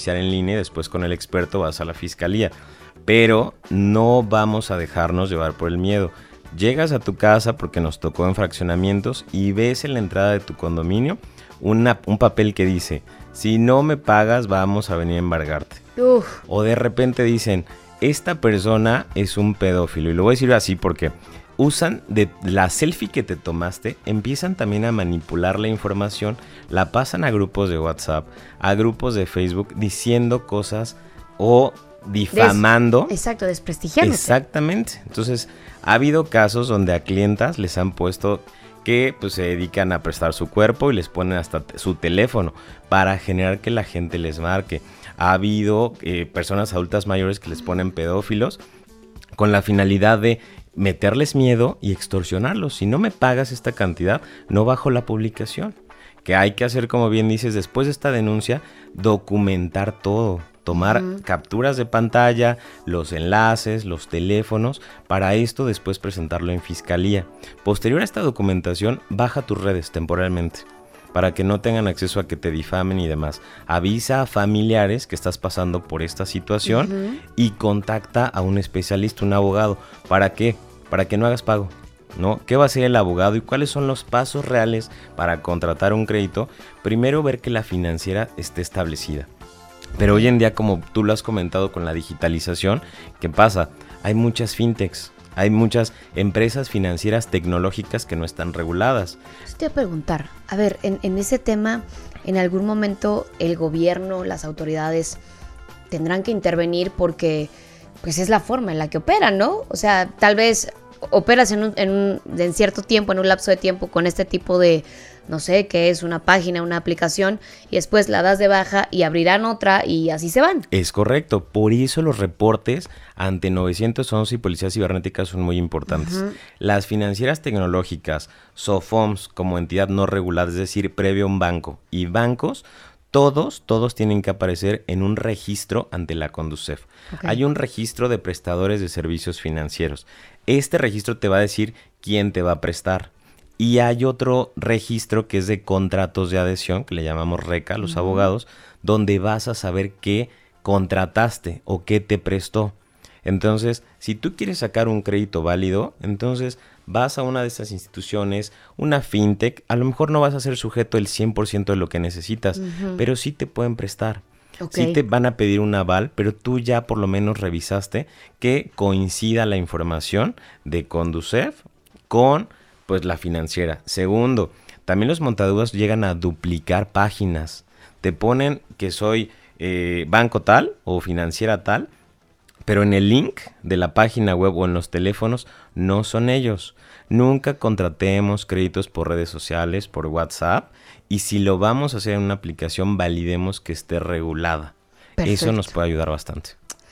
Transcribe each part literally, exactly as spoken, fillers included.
iniciar en línea y después con el experto vas a la fiscalía. Pero no vamos a dejarnos llevar por el miedo. Llegas a tu casa porque nos tocó en fraccionamientos y ves en la entrada de tu condominio una, un papel que dice: si no me pagas vamos a venir a embargarte. Uf. O de repente dicen: esta persona es un pedófilo. Y lo voy a decir así porque usan de la selfie que te tomaste, empiezan también a manipular la información, la pasan a grupos de WhatsApp, a grupos de Facebook, diciendo cosas o difamando. Des, exacto, desprestigiándote. Exactamente. Entonces, ha habido casos donde a clientas les han puesto que pues se dedican a prestar su cuerpo y les ponen hasta t- su teléfono para generar que la gente les marque. Ha habido eh, personas adultas mayores que les ponen pedófilos con la finalidad de meterles miedo y extorsionarlos. Si no me pagas esta cantidad, no bajo la publicación. Que hay que hacer, como bien dices, después de esta denuncia, documentar todo. Tomar uh-huh. capturas de pantalla, los enlaces, los teléfonos, para esto después presentarlo en fiscalía. Posterior a esta documentación, baja tus redes temporalmente, para que no tengan acceso a que te difamen y demás. Avisa a familiares que estás pasando por esta situación uh-huh. y contacta a un especialista, un abogado. ¿Para qué? Para que no hagas pago, ¿no? ¿Qué va a hacer el abogado y cuáles son los pasos reales para contratar un crédito? Primero, ver que la financiera esté establecida. Pero hoy en día, como tú lo has comentado con la digitalización, ¿qué pasa? Hay muchas fintechs, hay muchas empresas financieras tecnológicas que no están reguladas. Te voy a preguntar, a ver, en, en ese tema, en algún momento el gobierno, las autoridades tendrán que intervenir porque pues es la forma en la que operan, ¿no? O sea, tal vez operas en, un, en, un, en cierto tiempo, en un lapso de tiempo con este tipo de, no sé, que es una página, una aplicación, y después la das de baja y abrirán otra y así se van. Es correcto, por eso los reportes ante nueve once y Policía Cibernética son muy importantes. Uh-huh. Las financieras tecnológicas, SOFOMS como entidad no regulada, es decir, previo a un banco, y bancos, todos, todos tienen que aparecer en un registro ante la Conducef. Okay. Hay un registro de prestadores de servicios financieros. Este registro te va a decir quién te va a prestar. Y hay otro registro que es de contratos de adhesión, que le llamamos RECA, los uh-huh. abogados, donde vas a saber qué contrataste o qué te prestó. Entonces, si tú quieres sacar un crédito válido, entonces vas a una de estas instituciones, una fintech, a lo mejor no vas a ser sujeto el cien por ciento de lo que necesitas, uh-huh. pero sí te pueden prestar. Okay. Sí te van a pedir un aval, pero tú ya por lo menos revisaste que coincida la información de Conducef con pues la financiera. Segundo, también los montaduras llegan a duplicar páginas. Te ponen que soy eh, banco tal o financiera tal, pero en el link de la página web o en los teléfonos no son ellos. Nunca contratemos créditos por redes sociales, por WhatsApp, y si lo vamos a hacer en una aplicación, validemos que esté regulada. Perfecto. Eso nos puede ayudar bastante.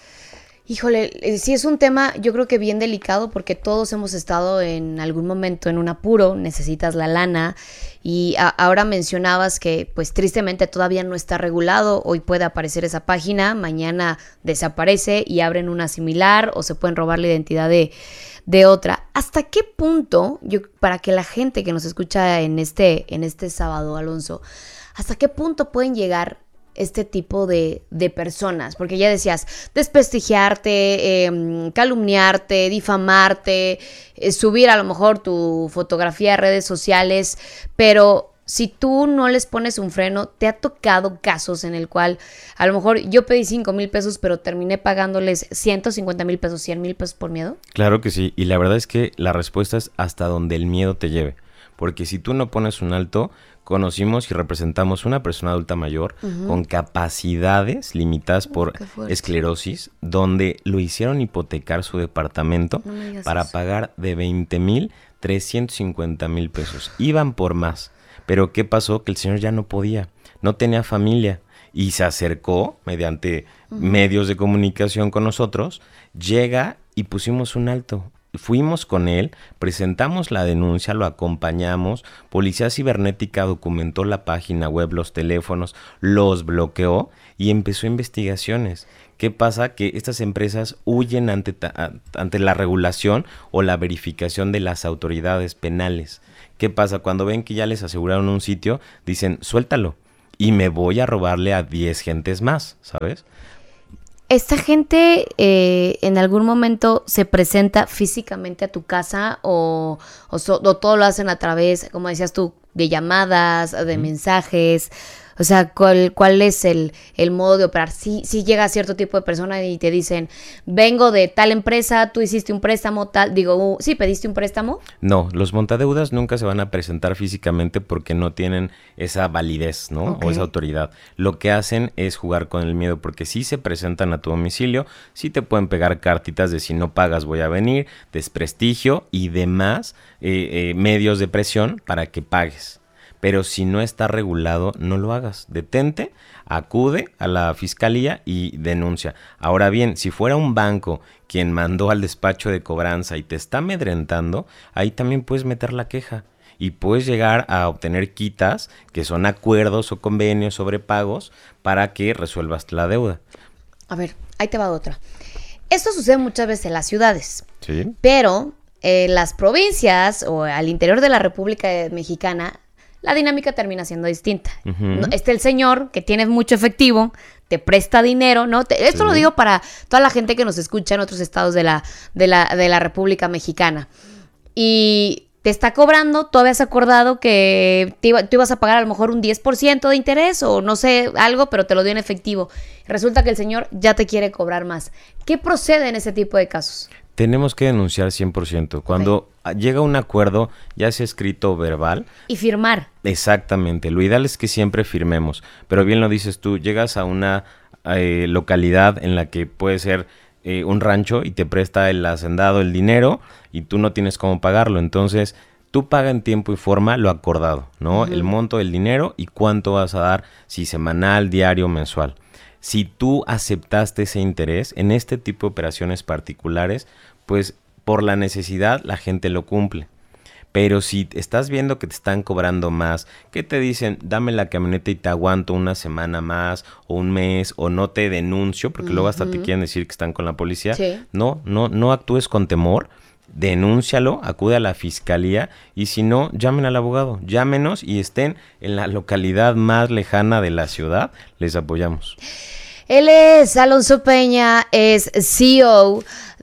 Híjole, sí es un tema yo creo que bien delicado porque todos hemos estado en algún momento en un apuro, necesitas la lana y a, ahora mencionabas que pues tristemente todavía no está regulado, hoy puede aparecer esa página, mañana desaparece y abren una similar o se pueden robar la identidad de, de otra. ¿Hasta qué punto, yo, para que la gente que nos escucha en este, en este sábado, Alonso, hasta qué punto pueden llegar este tipo de, de personas? Porque ya decías, desprestigiarte, eh, calumniarte, difamarte, eh, subir a lo mejor tu fotografía a redes sociales, pero si tú no les pones un freno, ¿te ha tocado casos en el cual a lo mejor yo pedí cinco mil pesos, pero terminé pagándoles ciento cincuenta mil pesos, cien mil pesos por miedo? Claro que sí, y la verdad es que la respuesta es hasta donde el miedo te lleve, porque si tú no pones un alto, conocimos y representamos una persona adulta mayor uh-huh. con capacidades limitadas por esclerosis, donde lo hicieron hipotecar su departamento no para eso. Pagar de veinte mil, trescientos cincuenta mil pesos. Iban por más, pero ¿qué pasó? Que el señor ya no podía, no tenía familia y se acercó mediante uh-huh. medios de comunicación con nosotros, llega y pusimos un alto. Fuimos con él, presentamos la denuncia, lo acompañamos, Policía Cibernética documentó la página web, los teléfonos, los bloqueó y empezó investigaciones. ¿Qué pasa? Que estas empresas huyen ante, ante la regulación o la verificación de las autoridades penales. ¿Qué pasa? Cuando ven que ya les aseguraron un sitio, dicen, suéltalo. y me voy a robarle a diez gentes más, ¿sabes? ¿Esta gente eh, en algún momento se presenta físicamente a tu casa o, o, so, o todo lo hacen a través, como decías tú, de llamadas, de uh-huh. mensajes? O sea, ¿cuál, cuál es el, el modo de operar? Si, si llega cierto tipo de persona y te dicen, vengo de tal empresa, tú hiciste un préstamo, tal, digo, uh, ¿sí pediste un préstamo? No, los montadeudas nunca se van a presentar físicamente porque no tienen esa validez, ¿no? Okay. O esa autoridad. Lo que hacen es jugar con el miedo, porque si se presentan a tu domicilio, sí te pueden pegar cartitas de si no pagas voy a venir, desprestigio y demás eh, eh, medios de presión para que pagues. Pero si no está regulado, no lo hagas. Detente, acude a la fiscalía y denuncia. Ahora bien, si fuera un banco quien mandó al despacho de cobranza y te está amedrentando, ahí también puedes meter la queja. Y puedes llegar a obtener quitas, que son acuerdos o convenios sobre pagos, para que resuelvas la deuda. A ver, ahí te va otra. Esto sucede muchas veces en las ciudades. Sí. Pero en las provincias o al interior de la República Mexicana, la dinámica termina siendo distinta. Uh-huh. Este el señor que tiene mucho efectivo, te presta dinero, ¿no? Te, esto sí. Lo digo para toda la gente que nos escucha en otros estados de la, de la, de la República Mexicana. Y te está cobrando, tú habías acordado que te iba, tú ibas a pagar a lo mejor un diez por ciento de interés o no sé, algo, pero te lo dio en efectivo. Resulta que el señor ya te quiere cobrar más. ¿Qué procede en ese tipo de casos? Tenemos que denunciar cien por ciento. Cuando okay. llega un acuerdo, ya sea escrito o verbal. Y firmar. Exactamente. Lo ideal es que siempre firmemos. Pero bien lo dices tú, llegas a una eh, localidad en la que puede ser eh, un rancho y te presta el hacendado el dinero y tú no tienes cómo pagarlo. Entonces, tú paga en tiempo y forma lo acordado, ¿no? Uh-huh. El monto del dinero y cuánto vas a dar, si semanal, diario, mensual. Si tú aceptaste ese interés en este tipo de operaciones particulares, pues por la necesidad la gente lo cumple. Pero si estás viendo que te están cobrando más, que te dicen, dame la camioneta y te aguanto una semana más o un mes o no te denuncio, porque uh-huh. luego hasta te quieren decir que están con la policía. Sí. No, no, no actúes con temor. Denúncialo, acude a la fiscalía y si no, llamen al abogado, llámenos y estén en la localidad más lejana de la ciudad, les apoyamos. Él es Alonso Peña, es C E O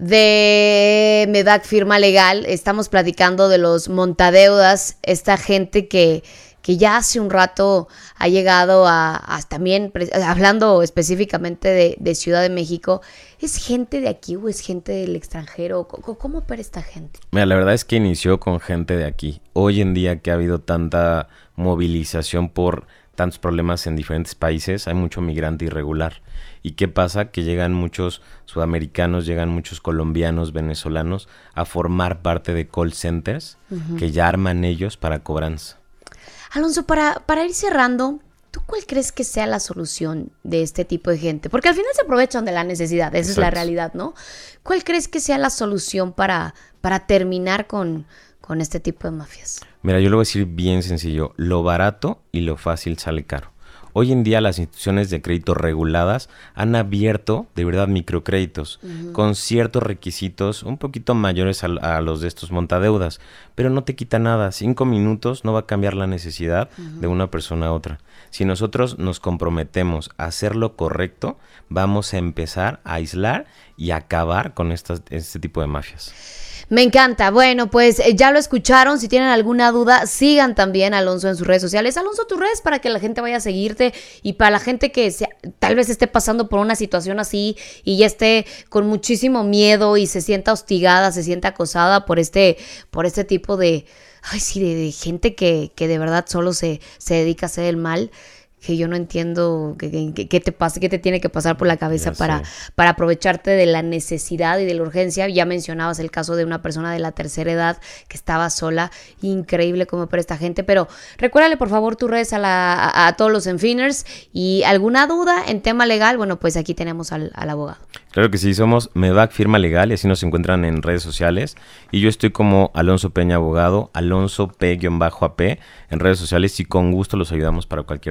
de Medac Firma Legal. Estamos platicando de los montadeudas, esta gente que, que ya hace un rato ha llegado a, a también, hablando específicamente de, de Ciudad de México, ¿es gente de aquí o es gente del extranjero? ¿Cómo, cómo opera esta gente? Mira, la verdad es que inició con gente de aquí. Hoy en día que ha habido tanta movilización por tantos problemas en diferentes países, hay mucho migrante irregular. ¿Y qué pasa? Que llegan muchos sudamericanos, llegan muchos colombianos, venezolanos a formar parte de call centers uh-huh. que ya arman ellos para cobranza. Alonso, para, para ir cerrando, ¿tú cuál crees que sea la solución de este tipo de gente? Porque al final se aprovechan de la necesidad, esa Exacto. es la realidad, ¿no? ¿Cuál crees que sea la solución para, para terminar con, con este tipo de mafias? Mira, yo lo voy a decir bien sencillo. Lo barato y lo fácil sale caro. Hoy en día las instituciones de crédito reguladas han abierto de verdad microcréditos uh-huh. con ciertos requisitos un poquito mayores a, a los de estos montadeudas, pero no te quita nada. Cinco minutos no va a cambiar la necesidad uh-huh. de una persona a otra. Si nosotros nos comprometemos a hacer lo correcto, vamos a empezar a aislar y a acabar con estas, este tipo de mafias. Me encanta. Bueno, pues eh, ya lo escucharon. Si tienen alguna duda, sigan también a Alonso en sus redes sociales. Alonso, tus redes para que la gente vaya a seguirte y para la gente que se, tal vez esté pasando por una situación así y ya esté con muchísimo miedo y se sienta hostigada, se sienta acosada por este, por este tipo de, ay sí, de, de gente que, que de verdad solo se, se dedica a hacer el mal. Que yo no entiendo qué que, que te pasa, qué te tiene que pasar por la cabeza para, para aprovecharte de la necesidad y de la urgencia. Ya mencionabas el caso de una persona de la tercera edad que estaba sola. Increíble cómo opera esta gente. Pero recuérdale por favor tus redes a, la, a, a todos los Enfiners. Y alguna duda en tema legal, bueno, pues aquí tenemos al, al abogado. Claro que sí, somos Medac Firma Legal y así nos encuentran en redes sociales. Y yo estoy como Alonso Peña Abogado, Alonso P-A P en redes sociales y con gusto los ayudamos para cualquier tema de este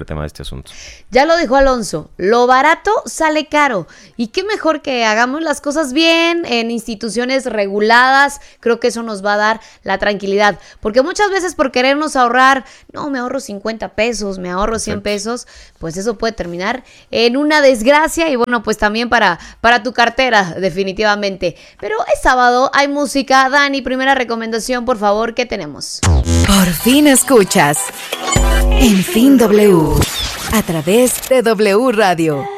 asunto. Ya lo dijo Alonso, lo barato sale caro. Y qué mejor que hagamos las cosas bien en instituciones reguladas. Creo que eso nos va a dar la tranquilidad. Porque muchas veces por querernos ahorrar, no, me ahorro cincuenta pesos, me ahorro cien pesos, pues eso puede terminar en una desgracia. Y bueno, pues también para, para tu cartera, definitivamente. Pero es sábado, hay música. Dani, primera recomendación, por favor, ¿qué tenemos? Por fin escuchas En Fin W a través de W Radio.